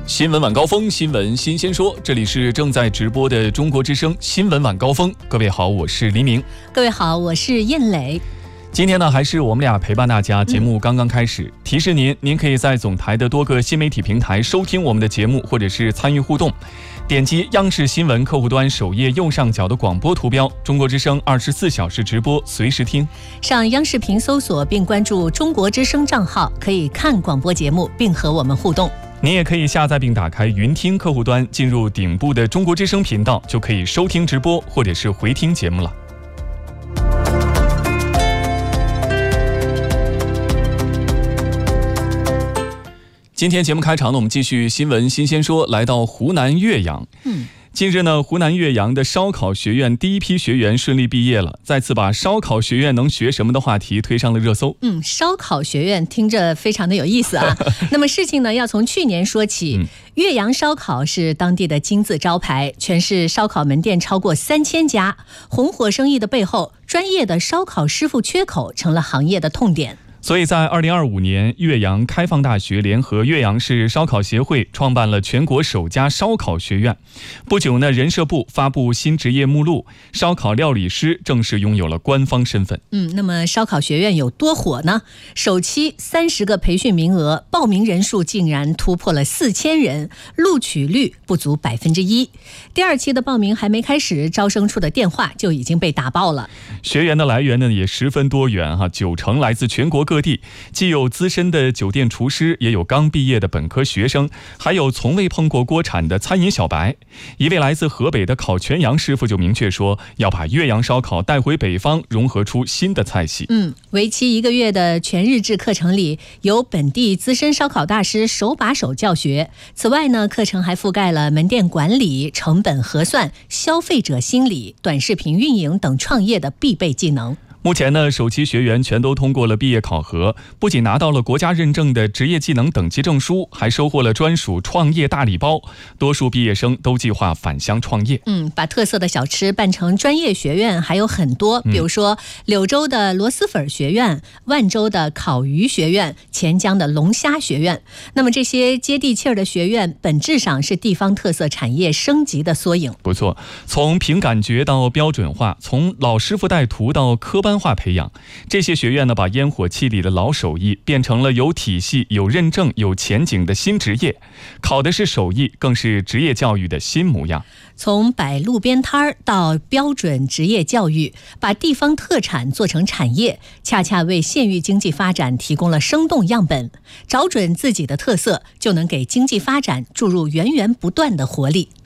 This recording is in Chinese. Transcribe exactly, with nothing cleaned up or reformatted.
新闻晚高峰，新闻新鲜说，这里是正在直播的中国之声新闻晚高峰。各位好，我是黎明。 各位好，我是燕磊。 今天呢，还是我们俩陪伴大家。节目刚刚开始，嗯、提示您，您可以在总台的多个新媒体平台收听我们的节目，或者是参与互动。点击央视新闻客户端首页右上角的广播图标，中国之声二十四小时直播，随时听。 上央视频搜索并关注中国之声账号，可以看广播节目并和我们互动。 您也可以下载并打开云听客户端，进入顶部的中国之声频道，就可以收听直播或者是回听节目了。今天节目开场呢，我们继续新闻新鲜说，来到湖南岳阳。嗯，近日呢，湖南岳阳的烧烤学院第一批学员顺利毕业了，再次把烧烤学院能学什么的话题推上了热搜。 嗯，烧烤学院听着非常的有意思啊。那么事情呢，要从去年说起。嗯、岳阳烧烤是当地的金字招牌，全市烧烤门店超过三千家，红火生意的背后，专业的烧烤师傅缺口成了行业的痛点。 所以在二零二五年，岳阳开放大学联合岳阳市烧烤协会创办了全国首家烧烤学院。不久呢，人社部发布新职业目录，烧烤料理师正式拥有了官方身份。 嗯，那么烧烤学院有多火呢？首期三十个培训名额，报名人数竟然突破了四千人，录取率不足百分之一。第二期的报名还没开始，招生处的电话就已经被打爆了。 学员的来源呢也十分多元哈，九成来自全国各地，既有资深的酒店厨师，也有刚毕业的本科学生，还有从未碰过锅铲的餐饮小白。一位来自河北的烤全羊师傅就明确说，要把岳阳烧烤带回北方，融合出新的菜系。 嗯，为期一个月的全日制课程里，由本地资深烧烤大师手把手教学。此外呢，课程还覆盖了门店管理、成本核算、消费者心理、短视频运营等创业的必备技能。 目前呢，首期学员全都通过了毕业考核，不仅拿到了国家认证的职业技能等级证书，还收获了专属创业大礼包。多数毕业生都计划返乡创业。 嗯，把特色的小吃办成专业学院还有很多，比如说柳州的螺蛳粉学院、万州的烤鱼学院、钱江的龙虾学院。那么这些接地气儿的学院，本质上是地方特色产业升级的缩影。 不错，从凭感觉到标准化，从老师傅带徒到科班化培养，这些学院呢，把烟火气里的老手艺变成了有体系、有认证、有前景的新职业。考的是手艺，更是职业教育的新模样。 从摆路边摊儿到标准职业教育，把地方特产做成产业，恰恰为县域经济发展提供了生动样本。找准自己的特色，就能给经济发展注入源源不断的活力。